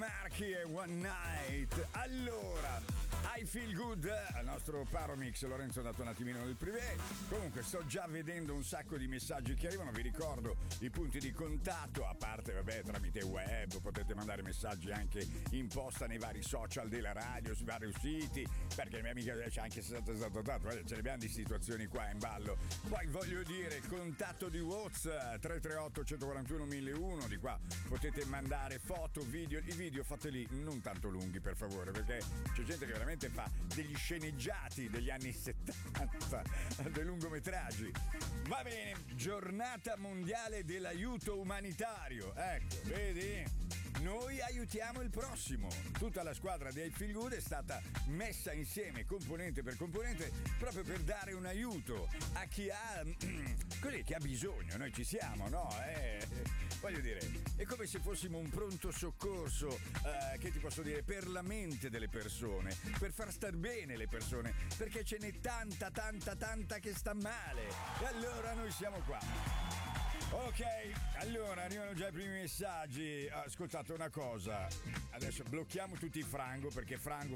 Marchi e One Night. Allora, I Feel Good, al nostro Paromix Lorenzo è andato un attimino nel privé. Comunque sto già vedendo un sacco di messaggi che arrivano. Vi ricordo i punti di contatto, a parte vabbè tramite web, potete mandare messaggi anche in posta nei vari social della radio, sui vari siti, perché la mia amica c'è anche stato ce ne abbiamo di situazioni qua in ballo. Poi voglio dire, il contatto di WhatsApp 338 141 1001, di qua potete mandare foto, video. I video fateli non tanto lunghi per favore, perché c'è gente che veramente fa degli sceneggiati degli anni 70, dei lungometraggi. Va bene, giornata mondiale dell'aiuto umanitario. Ecco, vedi? Noi aiutiamo il prossimo. Tutta la squadra di I Feel Good è stata messa insieme, componente per componente, proprio per dare un aiuto a chi ha così, che ha bisogno. Noi ci siamo, no? Voglio dire, è come se fossimo un pronto soccorso, che ti posso dire, per la mente delle persone, per far star bene le persone, perché ce n'è tanta che sta male. E allora noi siamo qua. Ok, allora arrivano già i primi messaggi. Ascoltate una cosa, adesso blocchiamo tutti i Frango, perché Frango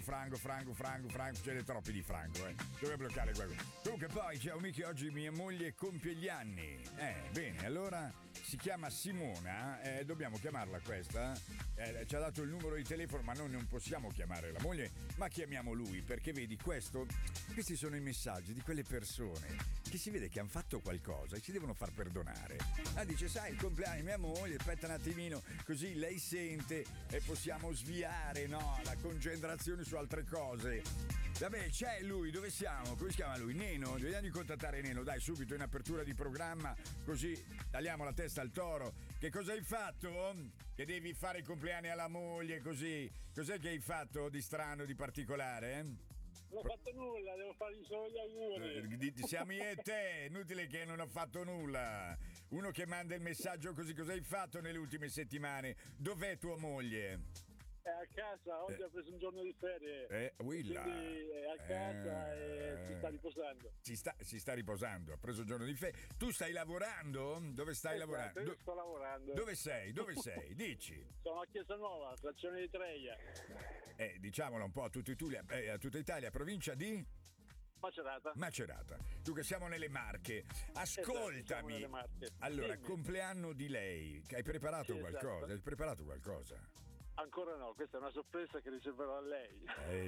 ce n'è troppi di Frango, Dove bloccare quello? Comunque poi, ciao amici, oggi mia moglie compie gli anni. Bene, allora si chiama Simona, dobbiamo chiamarla questa? Ci ha dato il numero di telefono, ma noi non possiamo chiamare la moglie, ma chiamiamo lui, perché vedi, questi sono i messaggi di quelle persone che si vede che hanno fatto qualcosa e ci devono far perdonare. Dice, sai, il compleanno di mia moglie, aspetta un attimino, così lei sente e possiamo sviare, no, la concentrazione su altre cose. Vabbè, c'è lui, dove siamo? Come si chiama lui? Neno? Vediamo di contattare Neno, dai, subito in apertura di programma, così tagliamo la testa al toro. Che cosa hai fatto? Che devi fare i compleanni alla moglie, così. Cos'è che hai fatto di strano, di particolare? Non ho fatto nulla, devo fare solo gli auguri. Siamo io e te, inutile che non ho fatto nulla. Uno che manda il messaggio così, cosa hai fatto nelle ultime settimane? Dov'è tua moglie? È a casa, oggi ha preso un giorno di ferie. Quindi è a casa e si sta riposando. Si sta riposando, ha preso un giorno di ferie. Tu stai lavorando? Dove stai lavorando? Io sto lavorando. Dove sei? Dici. Sono a Chiesa Nuova, frazione di Treia. Diciamolo un po' a tutta Italia, provincia di? Macerata. Tu che siamo nelle Marche. Ascoltami. Nelle Marche. Allora, Dimmi. Compleanno di lei. Hai preparato qualcosa? Esatto. Hai preparato qualcosa? Ancora no, questa è una sorpresa che riserverò a lei.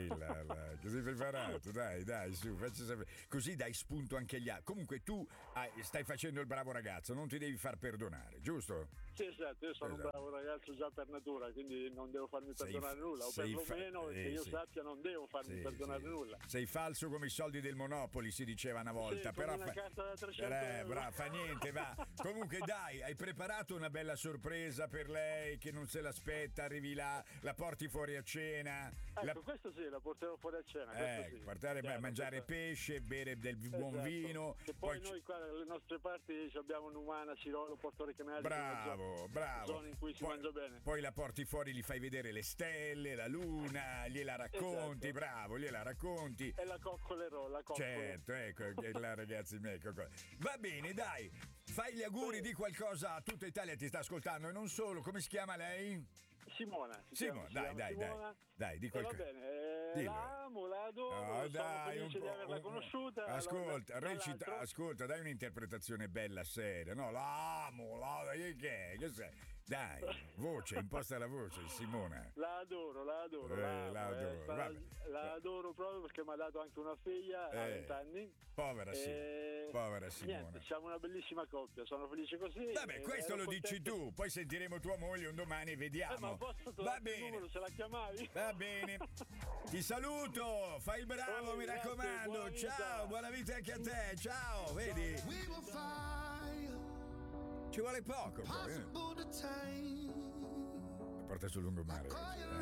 Così preparato, dai, su, facci sapere. Così dai spunto anche agli altri. Comunque tu stai facendo il bravo ragazzo, non ti devi far perdonare, giusto? Sì, esatto, io sono un bravo ragazzo già per natura, quindi non devo farmi perdonare nulla, o perlomeno che io sappia non devo farmi perdonare nulla. Sei falso come i soldi del Monopoli, si diceva una volta, però una carta da 300 euro. Fa niente, va. Comunque dai, hai preparato una bella sorpresa per lei che non se l'aspetta, arrivi là, la porti fuori a cena. Questo sì, la porterò fuori a cena. Portare a mangiare pesce, bere del buon vino. Che poi noi qua dalle nostre parti abbiamo Numana, Cirolo, Porto Recanati. Bravo. Zone in cui si mangia bene. Poi la porti fuori, gli fai vedere le stelle, la luna, gliela racconti, bravo, gliela racconti. E la coccolerò, la coccolo. Certo, ecco, la ragazzi miei. Va bene, dai. Fai gli auguri di qualcosa a tutta Italia, ti sta ascoltando e non solo. Come si chiama lei? Simona, dai, di qualcosa. Va bene, l'amo, la adoro, sono felice di averla conosciuta. Ascolta, dai un'interpretazione bella, seria. No, l'amo, che sei? Dai, voce, imposta la voce, Simona. La adoro. La adoro proprio perché mi ha dato anche una figlia a 20 anni. Povera Simona. Niente, siamo una bellissima coppia, sono felice così. Vabbè, questo lo dici tu, poi sentiremo tua moglie un domani e vediamo. Va bene. Il numero, se la chiamavi? Va bene. Ti saluto, fai il bravo, mi raccomando. Buona ciao, buona vita anche a te. Ciao, vedi? Ci vuole poco poi. Porta sul lungomare.